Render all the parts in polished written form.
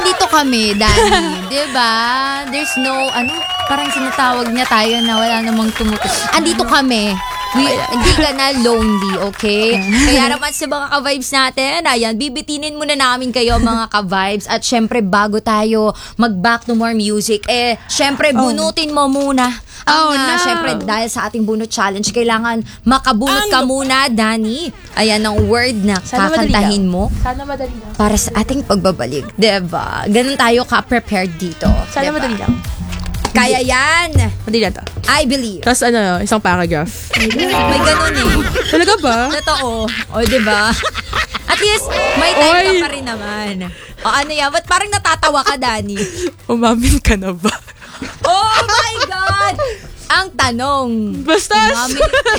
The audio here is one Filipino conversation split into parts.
andito kami, Danny. Diba? There's no, parang sinatawag niya tayo na wala namang tumutok. Andito kami. Hindi ka na lonely, okay? Kaya naman sa mga ka-vibes natin, ayan, bibitinin muna namin kayo mga ka-vibes. At syempre, bago tayo mag-back to more music, syempre, bunutin mo muna. Syempre, dahil sa ating bunot challenge, kailangan makabunot ka muna, Danny. Ayan ang word na kakantahin mo. Sana madali lang. Para sa ating pagbabalik. Diba? Ganun tayo ka-prepared dito. Sana madali lang. Kaya yan! Madali lang to. I believe. Tapos isang paragraph. May ganun eh. Talaga ba? Totoo. O, diba? At least, may time ka pa rin naman. O, ano yan? Ba't parang natatawa ka, Danny? Umamin ka na ba? Oh my God! Ang tanong. Bastos!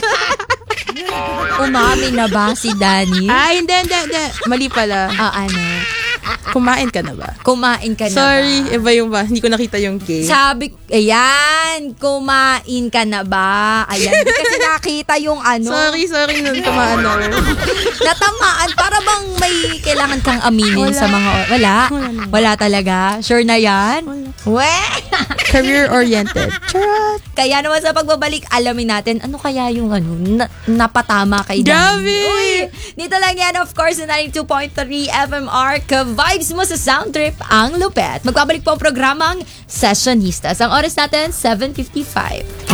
Umamin na ba si Danny? Ay, hindi. Mali pala. Kumain ka na ba? Kumain ka na Sorry, ba? iba yung ba? Hindi ko nakita yung K. Ayan, kumain ka na ba? Ayan, hindi kasi nakita yung Sorry, nun tumaan ako. Natamaan, para bang may kailangan kang aminin sa mga... Wala talaga? Sure na yan? Career-oriented. Charot. Kaya naman sa pagbabalik, alamin natin, ano kaya yung napatama kay Danny. Grabe! Uy, dito lang yan, of course, na 92.3 FMR. Ka-vibes mo sa Sound Trip, ang lupet. Magbabalik po ang programang Sessionistas. Ang oras natin, 7:55.